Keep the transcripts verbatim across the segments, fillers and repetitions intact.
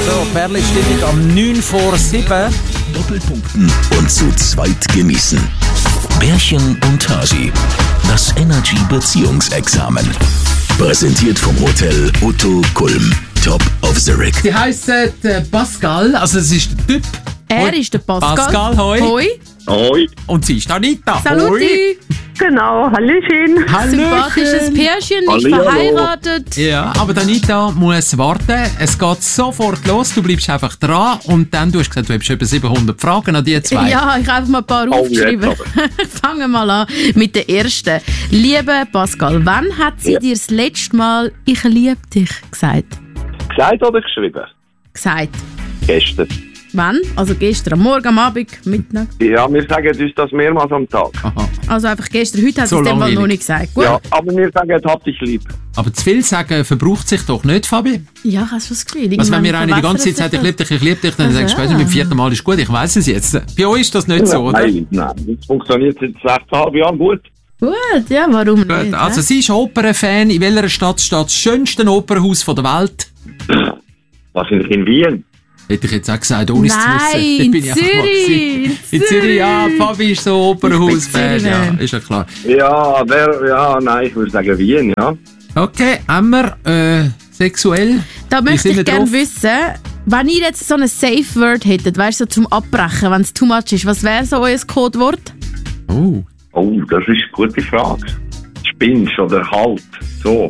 So, Perle-Stimmung am neun vor sieben. Doppelpunkten und zu zweit genießen. Bärchen und Hasi. Das Energy Beziehungsexamen. Präsentiert vom Hotel Otto Kulm. Top of the Rig. Sie heisst äh, Pascal, also das ist der Typ. Er Hoi. ist der Pascal. Pascal, hoi. Hoi. Hoi. Und sie ist Anita. Saluti. Genau, Hallöchen. Sympathisches Pärchen, ist Hallihallo. verheiratet. Ja, aber die Anita muss warten. Es geht sofort los. Du bleibst einfach dran. Und dann, du hast gesagt, du hast etwa siebenhundert Fragen an die zwei. Ja, ich habe einfach mal ein paar Oh, aufgeschrieben. Fangen wir mal an mit der ersten. Liebe Pascal, wann hat sie Ja. dir das letzte Mal «Ich liebe dich» gesagt? Gesagt oder geschrieben? Gesagt. Gestern. Wann? Also gestern, am Morgen, am Abend, Mittag? Ja, wir sagen uns das mehrmals am Tag. Aha. Also einfach gestern. Heute hat So sie es dem Fall langweilig. noch nicht gesagt. Gut? Ja, aber wir sagen, hab dich lieb. Aber zu viel sagen verbraucht sich doch nicht, Fabi. Ja, hast du das Gefühl? Also wenn Irgendwann mir einer die ganze Zeit verwässert sagt, ich sich liebe dich, ich liebe dich, dann Also, sagst du später, ja. mit dem vierten Mal ist gut, ich weiss es jetzt. Bei euch ist das nicht so, oder? Nein, nein, das funktioniert seit sechseinhalb Jahren gut. das. Gut, ja, warum Gut, nicht? also hä? sie ist Opernfan. In welcher Stadt steht das schönste Opernhaus der Welt? Wahrscheinlich in Wien. Hätte ich jetzt auch gesagt, ohne es zu Nein, wissen. in Dort bin ich einfach mal Zürich, gewesen. in In Zürich, ja. Zürich. Fabi ist so Opernhaus-Fan. Ich bin Ja, Zürich-Fan. ist ja klar. Ja, wer, ja, nein, ich würde sagen Wien, ja. Okay, haben wir äh, sexuell? Da Wie möchte sind wir ich gerne drauf? wissen, wenn ihr jetzt so ein Safe Word hättet, weißt du, so zum Abbrechen, wenn es too much ist, was wäre so euer Codewort? Oh. Oh, das ist eine gute Frage. Spinnst oder halt, so.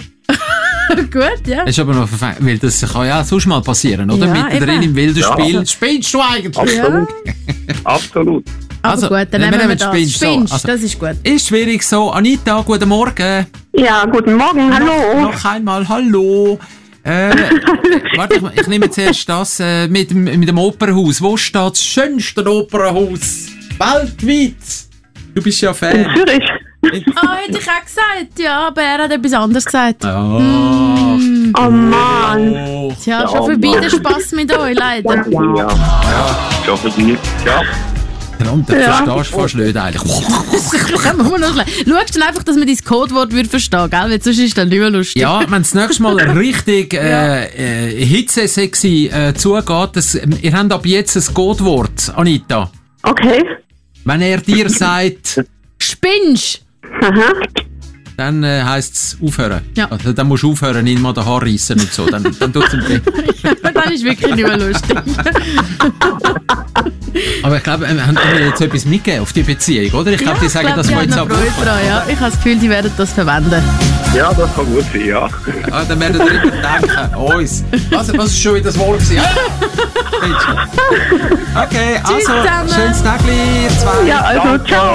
Gut, ja. Das ist aber noch verfängt, weil das kann ja sonst mal passieren, oder? Ja, Mittendrin eben. im wilden Ja. Spiel. Spinnst du eigentlich? Absolut. Absolut. Aber Also, gut, dann wir nehmen wir nehmen das. Spinch, so. Spinch, Also- das ist gut. Ist schwierig so. Anita, guten Morgen. Ja, guten Morgen, hallo. Noch einmal Hallo. Äh, warte, ich, ich nehme zuerst das äh, mit, dem- mit dem Opernhaus. Wo steht das schönste Opernhaus weltweit? Du bist ja In Fan. Zürich. Ah, hätte ich auch gesagt, ja, aber er hat etwas anderes gesagt. Ah. Oh Mann. Oh. Tja, Ja, schon vorbei Mann. der Spass mit euch, leider. Ja, ja, schon für dich. Ja. Verdammt, das verstehst du fast nicht eigentlich. Können wir noch schnell- Schaust du dann einfach, dass man dein Codewort würde verstehen, gell? Weil sonst ist das nicht mehr lustig. Ja, wenn es das nächste Mal richtig äh, äh, hitzesexy äh, zugeht, das, ihr habt ab jetzt ein Codewort, Anita. Okay. Wenn er dir sagt, Spinnst! Aha. dann äh, heisst es aufhören. Ja. Also, dann musst du aufhören, ihn mal den Haar reissen und so. Dann, dann tut's ihm weh. Dann ist wirklich nicht mehr lustig. Aber ich glaube, wir haben ihnen jetzt etwas mitgegeben auf die Beziehung, oder? Ich glaube, die sagen, das ich wollen sie habe auch noch Freude dran, ja. Ich habe das Gefühl, sie werden das verwenden. Ja, das kann gut sein, ja. Ah, dann werden wir drüber denken. Uns. Was, was ist schon wieder das Wort gewesen? Ah! Okay, also, zusammen. schönes Tag, ihr zwei. Ja, also, ciao.